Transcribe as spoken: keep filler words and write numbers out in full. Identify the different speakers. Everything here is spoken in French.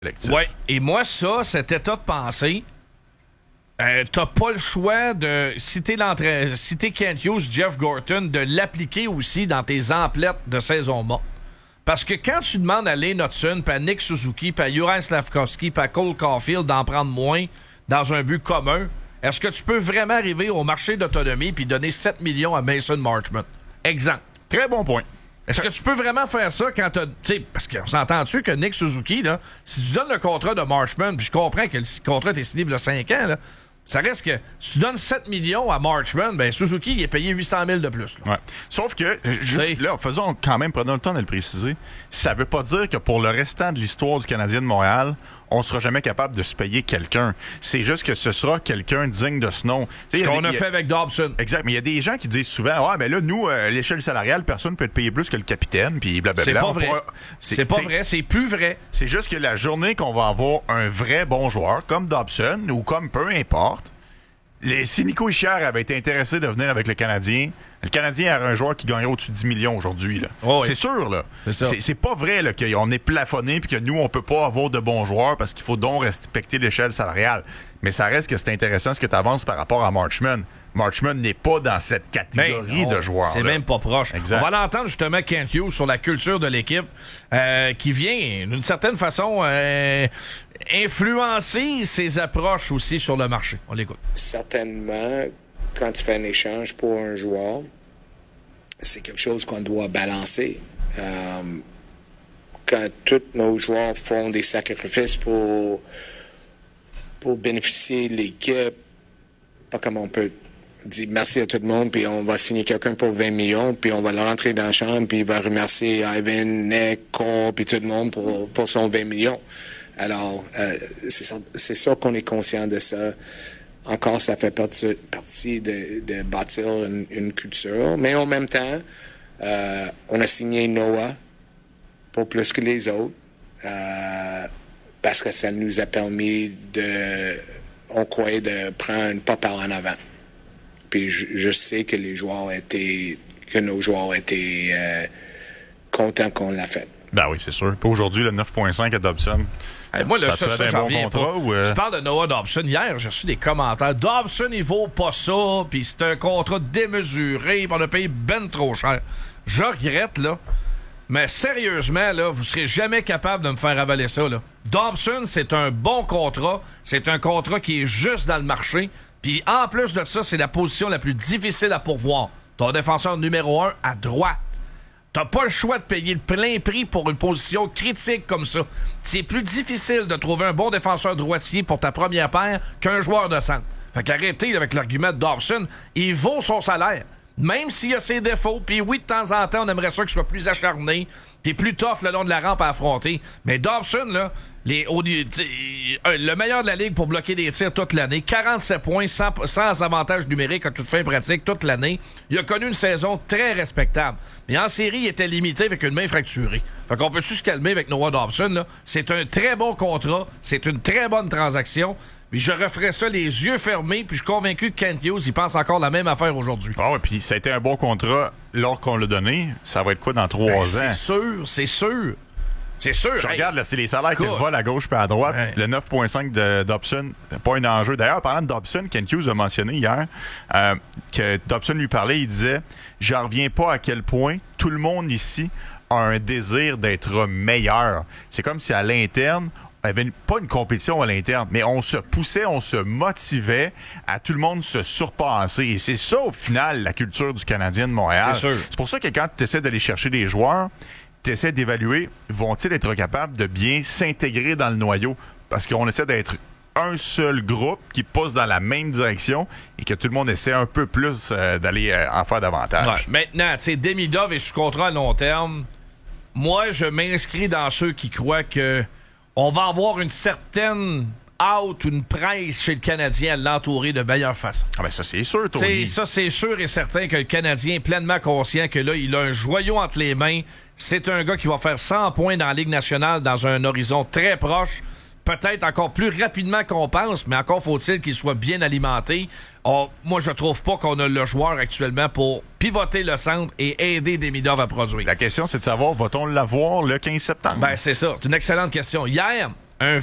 Speaker 1: Oui, et moi, ça, cet état de pensée, euh, t'as pas le choix de, si t'es, si t'es Kent Hughes, Jeff Gorton, de l'appliquer aussi dans tes emplettes de saison morte. Parce que quand tu demandes à Lane Hudson, puis à Nick Suzuki, puis à Juraj Slafkovský, puis à Cole Caulfield d'en prendre moins dans un but commun, est-ce que tu peux vraiment arriver au marché d'autonomie puis donner sept millions à Mason Marchment? Exemple.
Speaker 2: Très bon point.
Speaker 1: Est-ce que tu peux vraiment faire ça quand t'as... Tu sais, parce qu'on s'entend-tu que Nick Suzuki, là, si tu donnes le contrat de Marchment, puis je comprends que le contrat est signé il y a cinq ans, là, ça reste que si tu donnes sept millions à Marchment, ben Suzuki, il est payé huit cent mille de plus. Là.
Speaker 2: Ouais. Sauf que, juste là, faisons quand même, prenons le temps de le préciser, ça veut pas dire que pour le restant de l'histoire du Canadien de Montréal, on sera jamais capable de se payer quelqu'un. C'est juste que ce sera quelqu'un digne de ce nom.
Speaker 1: Ce qu'on a, a fait avec Dobson.
Speaker 2: Exact, mais il y a des gens qui disent souvent, ouais, mais là, nous, euh, l'échelle salariale, personne ne peut être payé plus que le capitaine, puis blablabla.
Speaker 1: C'est pas vrai.
Speaker 2: Pourra...
Speaker 1: C'est, c'est pas vrai, c'est plus vrai.
Speaker 2: C'est juste que la journée qu'on va avoir un vrai bon joueur, comme Dobson, ou comme peu importe, les, si Nico Hischier avait été intéressé de venir avec le Canadien, le Canadien aurait un joueur qui gagnerait au-dessus de dix millions aujourd'hui. Là. Oh oui. C'est sûr, là. C'est, c'est, c'est pas vrai là, qu'on est plafonné et que nous, on peut pas avoir de bons joueurs parce qu'il faut donc respecter l'échelle salariale. Mais ça reste que c'est intéressant ce que tu avances par rapport à Marchment. Marchment n'est pas dans cette catégorie
Speaker 1: ben,
Speaker 2: de joueurs.
Speaker 1: C'est
Speaker 2: là.
Speaker 1: Même pas proche.
Speaker 2: Exact.
Speaker 1: On va l'entendre justement Kent Hughes sur la culture de l'équipe euh, qui vient d'une certaine façon euh, influencer ses approches aussi sur le marché. On l'écoute.
Speaker 3: Certainement, quand tu fais un échange pour un joueur, c'est quelque chose qu'on doit balancer. Euh, quand tous nos joueurs font des sacrifices pour, pour bénéficier de l'équipe, pas comme on peut dire merci à tout le monde, puis on va signer quelqu'un pour vingt millions, puis on va le rentrer dans la chambre, puis il va remercier Ivan, Nick, Cole, puis tout le monde pour, pour son vingt millions. Alors, euh, c'est, ça, c'est sûr qu'on est conscient de ça. Encore, ça fait partie, partie de, de bâtir une, une culture. Mais en même temps, euh, on a signé Noah pour plus que les autres euh, parce que ça nous a permis de, on croyait, de prendre une pas par en avant. Puis je, je sais que les joueurs étaient, que nos joueurs étaient euh, contents qu'on l'a fait.
Speaker 2: Ben oui, c'est sûr. Puis aujourd'hui, le neuf virgule cinq à Dobson.
Speaker 1: Hey, moi, là, ça, ça, ça, j'en reviens pas.
Speaker 2: Ou euh...
Speaker 1: Tu parles de Noah Dobson. Hier, j'ai reçu des commentaires. Dobson, il vaut pas ça, puis c'est un contrat démesuré, puis on a payé ben trop cher. Je regrette, là. Mais sérieusement, là, vous serez jamais capable de me faire avaler ça, là. Dobson, c'est un bon contrat. C'est un contrat qui est juste dans le marché. Puis en plus de ça, c'est la position la plus difficile à pourvoir. Ton défenseur numéro un à droite. T'as pas le choix de payer le plein prix pour une position critique comme ça. C'est plus difficile de trouver un bon défenseur droitier pour ta première paire qu'un joueur de centre. Fait qu'arrêtez avec l'argument de Dobson. Il vaut son salaire. Même s'il a ses défauts, puis oui, de temps en temps, on aimerait ça qu'il soit plus acharné, puis plus tough le long de la rampe à affronter. Mais Dobson, là, les, au, le meilleur de la ligue pour bloquer des tirs toute l'année, quarante-sept points sans, sans avantage numérique à toute fin pratique toute l'année. Il a connu une saison très respectable. Mais en série, il était limité avec une main fracturée. Fait qu'on peut-tu se calmer avec Noah Dobson, là? C'est un très bon contrat, c'est une très bonne transaction. Puis je referais ça les yeux fermés, puis je suis convaincu que Kent Hughes, il pense encore la même affaire aujourd'hui.
Speaker 2: Ah ouais, puis ça a été un bon contrat lors qu'on l'a donné. Ça va être quoi dans trois
Speaker 1: ben,
Speaker 2: ans?
Speaker 1: C'est sûr, c'est sûr. C'est sûr.
Speaker 2: Je
Speaker 1: hey,
Speaker 2: regarde, là, c'est les salaires
Speaker 1: écoute,
Speaker 2: qui volent à gauche puis à droite.
Speaker 1: Hey.
Speaker 2: Le neuf virgule cinq de Dobson, pas un enjeu. D'ailleurs, parlant de Dobson, Kent Hughes a mentionné hier euh, que Dobson lui parlait, il disait « J'en reviens pas à quel point tout le monde ici a un désir d'être meilleur. » C'est comme si à l'interne, il n'y avait pas une compétition à l'interne, mais on se poussait, on se motivait à tout le monde se surpasser. Et c'est ça, au final, la culture du Canadien de Montréal.
Speaker 1: C'est sûr.
Speaker 2: C'est pour ça que quand tu essaies d'aller chercher des joueurs, tu essaies d'évaluer, vont-ils être capables de bien s'intégrer dans le noyau? Parce qu'on essaie d'être un seul groupe qui pousse dans la même direction et que tout le monde essaie un peu plus euh, d'aller euh, en faire davantage.
Speaker 1: Ouais. Maintenant, tu sais, Demidov est sous contrat à long terme. Moi, je m'inscris dans ceux qui croient que on va avoir une certaine out, une presse chez le Canadien à l'entourer de meilleure façon.
Speaker 2: Ah ben ça, c'est sûr, Tony.
Speaker 1: C'est, ça, c'est sûr et certain que le Canadien est pleinement conscient que là, il a un joyau entre les mains. C'est un gars qui va faire cent points dans la Ligue nationale dans un horizon très proche. Peut-être encore plus rapidement qu'on pense, mais encore faut-il qu'il soit bien alimenté. Or, moi, je trouve pas qu'on a le joueur actuellement pour pivoter le centre et aider Demidov à produire.
Speaker 2: La question, c'est de savoir, va-t-on l'avoir le quinze septembre?
Speaker 1: Ben, c'est ça. C'est une excellente question. Hier,